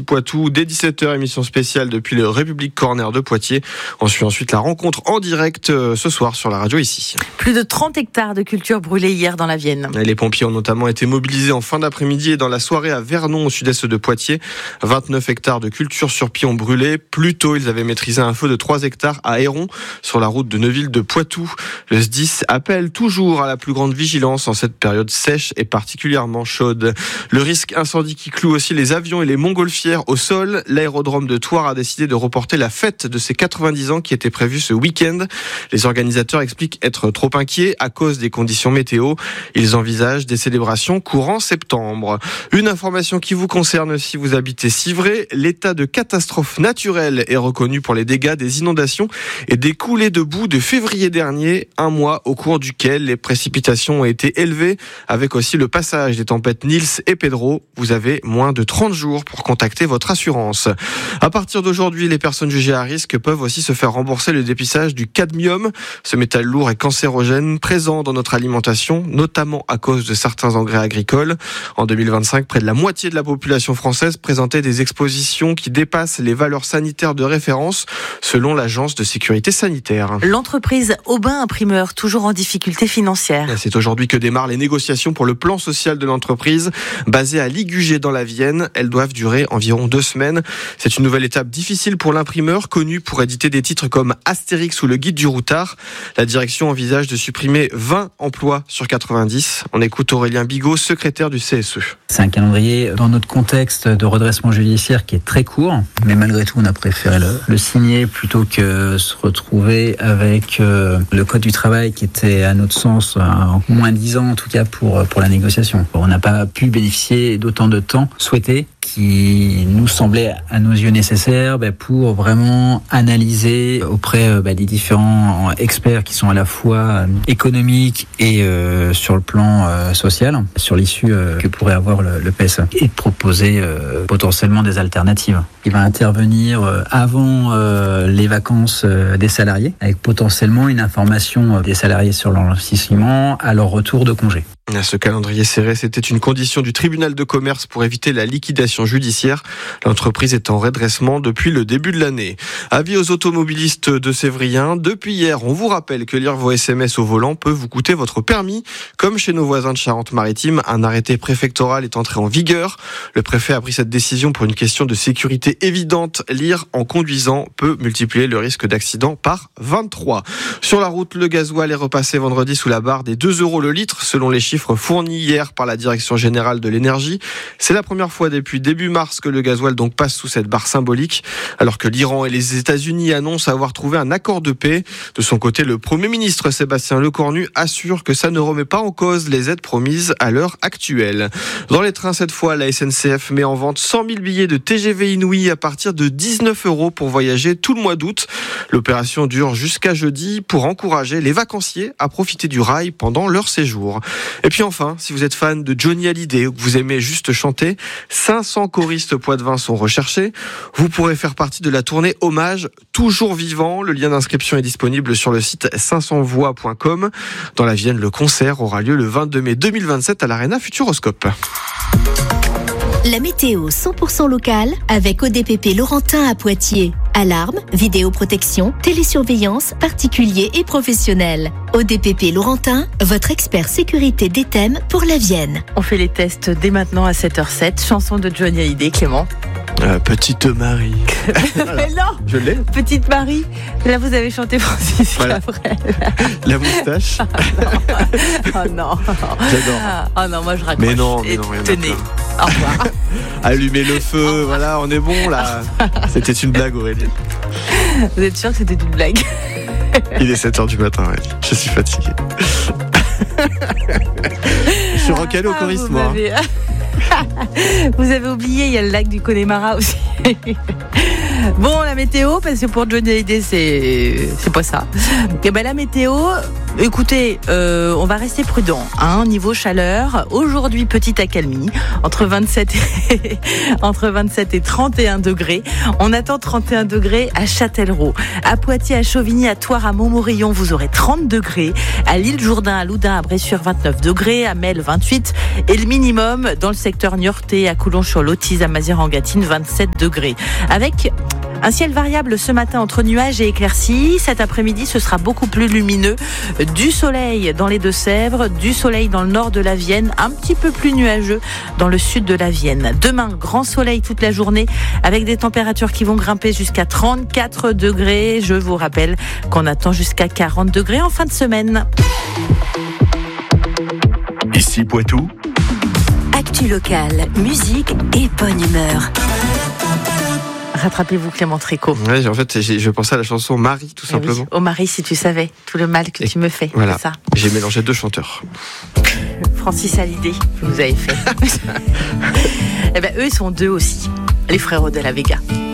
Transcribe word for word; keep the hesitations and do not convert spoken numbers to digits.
Poitou dès dix-sept heures, émission spéciale depuis le République Corner de Poitiers. On suit ensuite la rencontre en direct euh, ce soir sur la radio ici. Plus de trente hectares de culture brûlés hier dans la Vienne. Et les pompiers ont notamment été mobilisés en fin d'après-midi et dans la soirée à Vernon au sud-est de Poitiers. vingt-neuf hectares de culture sur pied ont brûlé. Plus tôt, ils avaient maîtrisé un feu de trois hectares à Héron sur la route de Neuville de Poitou. Le S D I S appelle toujours à la plus grande vigilance en cette période sèche et particulièrement chaude. Le risque incendie qui cloue aussi les avions et les montgolfières au sol. L'aérodrome de Thouars a décidé de reporter la fête de ses quatre-vingt-dix ans qui était prévue ce week-end. Les organisateurs expliquent être trop inquiets à cause des conditions météo. Ils envisagent des célébrations courant septembre. Une information qui vous concerne si vous habitez Civray. L'état de catastrophe naturelle est reconnu pour les dégâts des inondations et des coulées de boue de février dernier, un mois au cours duquel les précipitations ont été élevées, avec aussi le passage des tempêtes Nils et Pedro. Vous avez moins de trente jours pour contacter votre assurance. À partir d'aujourd'hui, les personnes jugées à risque peuvent aussi se faire rembourser le dépistage du cadmium. Ce métal lourd et cancérogène présent dans notre alimentation, notamment à cause de certains engrais agricoles. En deux mille vingt-cinq, près de la moitié de la population française présentait des expositions qui dépassent les valeurs sanitaires de référence, selon l'Agence de sécurité sanitaire. L'entreprise Aubin Imprimeur, toujours en difficulté financière. C'est aujourd'hui que démarrent les négociations pour le plan social de l'entreprise. Basée à Ligugé dans la Vienne, elles doivent durer environ deux semaines. C'est une nouvelle étape difficile pour l'imprimeur, connu pour éditer des titres comme Astérix ou le Guide du Routard. La direction envisage de supprimer vingt emplois sur quatre-vingt-dix. On écoute Aurélien Bigot, secrétaire du C S E. C'est un calendrier dans notre contexte de redressement judiciaire qui est très court, mais malgré tout on a préféré le, le signer plutôt que se retrouver avec euh, le code du travail qui était à notre sens en moins dix ans en tout cas pour, pour la négociation. On n'a pas pu bénéficier d'autant de temps souhaité qui nous semblait à nos yeux nécessaire bah, pour vraiment analyser auprès bah, des différents experts qui sont à la fois économiques et euh, sur le plan euh, social, sur l'issue euh, que pourrait avoir le, le P E S et de proposer euh, potentiellement des alternatives. Il va intervenir euh, avant euh, les vacances euh, des salariés avec potentiellement une information euh, des salariés sur l'enrichissement à leur retour de congé. Ce calendrier serré, c'était une condition du tribunal de commerce pour éviter la liquidation judiciaire. L'entreprise est en redressement depuis le début de l'année. Avis aux automobilistes de Sévrien. Depuis hier, on vous rappelle que lire vos S M S au volant peut vous coûter votre permis. Comme chez nos voisins de Charente-Maritime, un arrêté préfectoral est entré en vigueur. Le préfet a pris cette décision pour une question de sécurité évidente. Lire en conduisant peut multiplier le risque d'accident par vingt-trois. Sur la route, le gasoil est repassé vendredi sous la barre des deux euros le litre, selon les chiffres fournis hier par la Direction Générale de l'Énergie. C'est la première fois depuis début mars que le gasoil donc passe sous cette barre symbolique, alors que l'Iran et les États-Unis annoncent avoir trouvé un accord de paix. De son côté, le Premier ministre Sébastien Lecornu assure que ça ne remet pas en cause les aides promises à l'heure actuelle. Dans les trains, cette fois, la S N C F met en vente cent mille billets de T G V Inouï à partir de dix-neuf euros pour voyager tout le mois d'août. L'opération dure jusqu'à jeudi pour encourager les vacanciers à profiter du rail pendant leur séjour. Et puis enfin, si vous êtes fan de Johnny Hallyday ou que vous aimez juste chanter, cinq cents choristes poitevins sont recherchés. Vous pourrez faire partie de la tournée Hommage Toujours Vivant. Le lien d'inscription est disponible sur le site cinq cents voix point com. Dans la Vienne, le concert aura lieu le vingt-deux mai deux mille vingt-sept à l'Arena Futuroscope. La météo cent pour cent locale avec O D P P Laurentin à Poitiers. Alarme, vidéoprotection, télésurveillance, particuliers et professionnels. O D P P Laurentin, votre expert sécurité des thèmes pour la Vienne. On fait les tests dès maintenant à sept heures zéro sept. Chanson de Johnny Hallyday, Clément. Euh, petite Marie. Mais non, je l'ai. Petite Marie. Là, vous avez chanté Francis voilà. Cabrel. La moustache. Oh non. Oh non. J'adore. Oh non, moi je raccroche. Mais non, mais non, Et tenez. Au revoir. Allumez le feu, voilà, on est bon là. C'était une blague, Aurélie. Vous êtes sûr que c'était une blague? Il est sept heures du matin, Aurélie. Je suis fatigué. Je suis recalé au ah, choriste, vous moi. M'avez... Vous avez oublié, il y a le lac du Connemara aussi. Bon, la météo, parce que pour Johnny Hallyday, c'est, c'est pas ça. Et ben, la météo, Écoutez, euh, on va rester prudent. Hein, niveau chaleur, aujourd'hui petite accalmie, entre vingt-sept et, entre vingt-sept et trente et un degrés. On attend trente et un degrés à Châtellerault. À Poitiers, à Chauvigny, à Thouars, à Montmorillon, vous aurez trente degrés. À l'île Jourdain, à Loudun, à Bressuire, vingt-neuf degrés. À Melle, vingt-huit. Et le minimum dans le secteur niortais, à Coulon-sur-Lottise, à Mazières-en-Gâtine, vingt-sept degrés. Avec un ciel variable ce matin entre nuages et éclaircies. Cet après-midi, ce sera beaucoup plus lumineux. Du soleil dans les Deux-Sèvres, du soleil dans le nord de la Vienne, un petit peu plus nuageux dans le sud de la Vienne. Demain, grand soleil toute la journée avec des températures qui vont grimper jusqu'à trente-quatre degrés. Je vous rappelle qu'on attend jusqu'à quarante degrés en fin de semaine. Ici Poitou. Actu locale, musique et bonne humeur. Rattrapez-vous Clément Tricot. Ouais, en fait, j'ai, je pensais à la chanson Marie, tout Eh simplement. oui. Oh Marie, si tu savais tout le mal que Et tu me fais. Voilà, C'est ça. j'ai mélangé deux chanteurs. Francis Hallyday, que vous avez fait. Eh ben, eux, ils sont deux aussi. Les frérots de la Vega.